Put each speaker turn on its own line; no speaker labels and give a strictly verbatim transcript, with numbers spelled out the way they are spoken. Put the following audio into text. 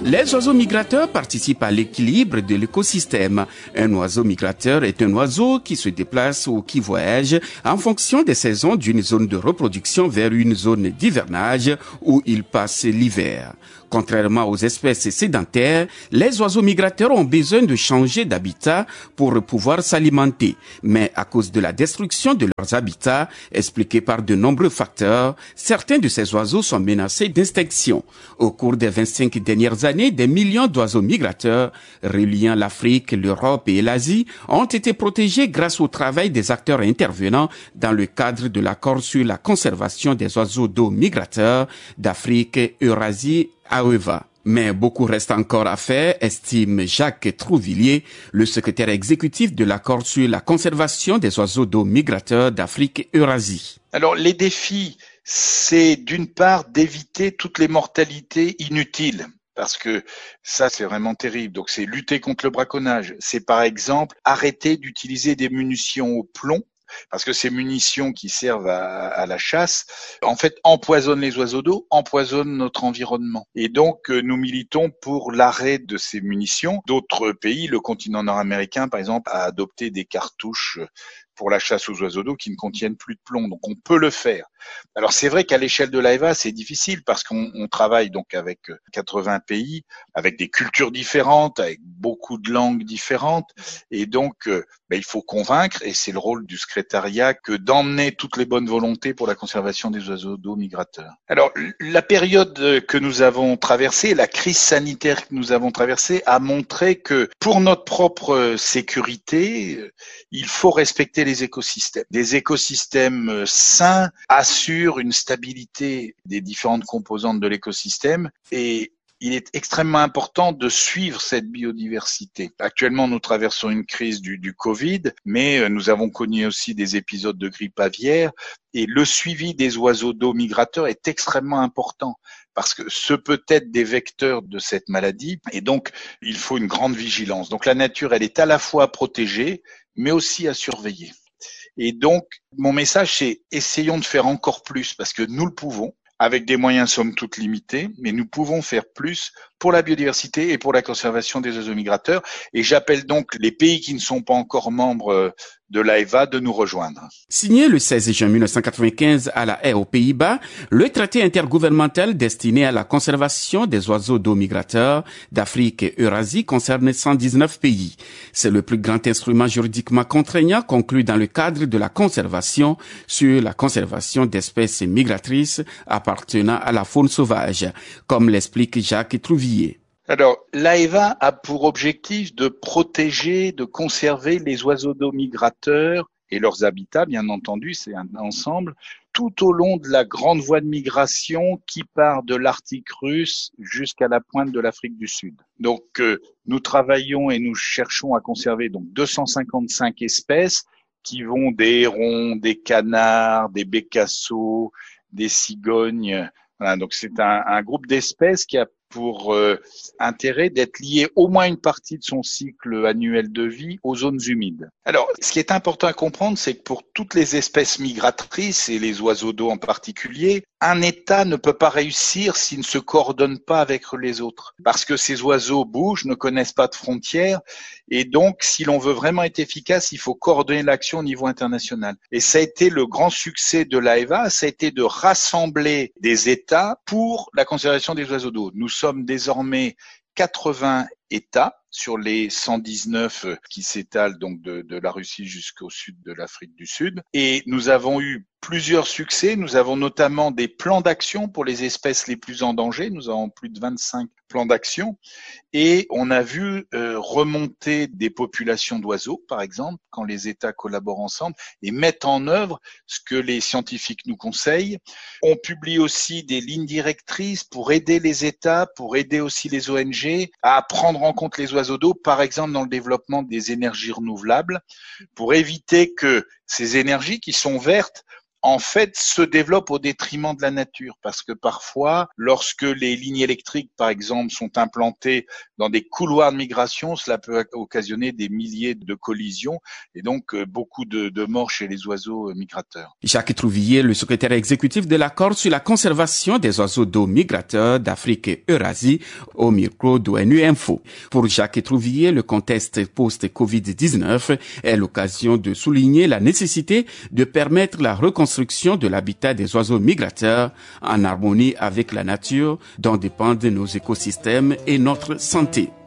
Les oiseaux migrateurs participent à l'équilibre de l'écosystème. Un oiseau migrateur est un oiseau qui se déplace ou qui voyage en fonction des saisons d'une zone de reproduction vers une zone d'hivernage où il passe l'hiver. Contrairement aux espèces sédentaires, les oiseaux migrateurs ont besoin de changer d'habitat pour pouvoir s'alimenter. Mais à cause de la destruction de leurs habitats, expliquée par de nombreux facteurs, certains de ces oiseaux sont menacés d'extinction. Au cours des vingt-cinq dernières années, des millions d'oiseaux migrateurs reliant l'Afrique, l'Europe et l'Asie ont été protégés grâce au travail des acteurs intervenants dans le cadre de l'accord sur la conservation des oiseaux d'eau migrateurs d'Afrique, Eurasie, A E V A. Mais beaucoup reste encore à faire, estime Jacques Trouvillier, le secrétaire exécutif de l'accord sur la conservation des oiseaux d'eau migrateurs d'Afrique Eurasie.
Alors les défis, c'est d'une part d'éviter toutes les mortalités inutiles. Parce que ça, c'est vraiment terrible. Donc, c'est lutter contre le braconnage. C'est par exemple arrêter d'utiliser des munitions au plomb. Parce que ces munitions qui servent à, à la chasse, en fait, empoisonnent les oiseaux d'eau, empoisonnent notre environnement. Et donc, nous militons pour l'arrêt de ces munitions. D'autres pays, le continent nord-américain, par exemple, a adopté des cartouches pour la chasse aux oiseaux d'eau qui ne contiennent plus de plomb. Donc, on peut le faire. Alors, c'est vrai qu'à l'échelle de l'A E V A, c'est difficile parce qu'on on travaille donc avec quatre-vingts pays, avec des cultures différentes, avec beaucoup de langues différentes. Et donc, euh, ben, il faut convaincre, et c'est le rôle du secrétariat, que d'emmener toutes les bonnes volontés pour la conservation des oiseaux d'eau migrateurs. Alors, la période que nous avons traversée, la crise sanitaire que nous avons traversée, a montré que pour notre propre sécurité, il faut respecter les écosystèmes. Des écosystèmes sains assurent une stabilité des différentes composantes de l'écosystème et il est extrêmement important de suivre cette biodiversité. Actuellement, nous traversons une crise du, du Covid, mais nous avons connu aussi des épisodes de grippe aviaire et le suivi des oiseaux d'eau migrateurs est extrêmement important parce que ce peut être des vecteurs de cette maladie et donc il faut une grande vigilance. Donc la nature, elle est à la fois à protéger, mais aussi à surveiller. Et donc, mon message, c'est essayons de faire encore plus parce que nous le pouvons. Avec des moyens somme toute limités, mais nous pouvons faire plus pour la biodiversité et pour la conservation des oiseaux migrateurs. Et j'appelle donc les pays qui ne sont pas encore membres de l'A E V A de nous rejoindre.
Signé le seize juin mille neuf cent quatre-vingt-quinze à La Haye aux Pays-Bas, le traité intergouvernemental destiné à la conservation des oiseaux d'eau migrateurs d'Afrique et Eurasie concerne cent dix-neuf pays. C'est le plus grand instrument juridiquement contraignant conclu dans le cadre de la conservation sur la conservation d'espèces migratrices appartenant à la faune sauvage, comme l'explique Jacques Trouvillier.
Alors, l'A E V A a pour objectif de protéger, de conserver les oiseaux d'eau migrateurs et leurs habitats, bien entendu, c'est un ensemble, tout au long de la grande voie de migration qui part de l'Arctique russe jusqu'à la pointe de l'Afrique du Sud. Donc, euh, nous travaillons et nous cherchons à conserver donc deux cent cinquante-cinq espèces qui vont des hérons, des canards, des bécassos, des cigognes. Voilà, donc c'est un, un groupe d'espèces qui a pour euh, intérêt d'être lié au moins une partie de son cycle annuel de vie aux zones humides. Alors, ce qui est important à comprendre, c'est que pour toutes les espèces migratrices, et les oiseaux d'eau en particulier, un État ne peut pas réussir s'il ne se coordonne pas avec les autres. Parce que ces oiseaux bougent, ne connaissent pas de frontières, et donc, si l'on veut vraiment être efficace, il faut coordonner l'action au niveau international. Et ça a été le grand succès de l'A E V A, ça a été de rassembler des États pour la conservation des oiseaux d'eau. Nous sommes désormais quatre-vingts États sur les cent dix-neuf qui s'étalent donc de, de la Russie jusqu'au sud de l'Afrique du Sud. Et nous avons eu plusieurs succès. Nous avons notamment des plans d'action pour les espèces les plus en danger. Nous avons plus de vingt-cinq plans d'action. Et on a vu euh, remonter des populations d'oiseaux, par exemple, quand les États collaborent ensemble et mettent en œuvre ce que les scientifiques nous conseillent. On publie aussi des lignes directrices pour aider les États, pour aider aussi les O N G à prendre en compte les oiseaux d'eau, par exemple dans le développement des énergies renouvelables, pour éviter que ces énergies qui sont vertes en fait, se développe au détriment de la nature. Parce que parfois, lorsque les lignes électriques, par exemple, sont implantées dans des couloirs de migration, cela peut occasionner des milliers de collisions et donc beaucoup de, de morts chez les oiseaux migrateurs.
Jacques Trouvillier, le secrétaire exécutif de l'accord sur la conservation des oiseaux d'eau migrateurs d'Afrique et Eurasie, au micro d'ONU Info. Pour Jacques Trouvillier, le contexte post-covid dix-neuf est l'occasion de souligner la nécessité de permettre la reconstruction de l'habitat des oiseaux migrateurs en harmonie avec la nature dont dépendent nos écosystèmes et notre santé.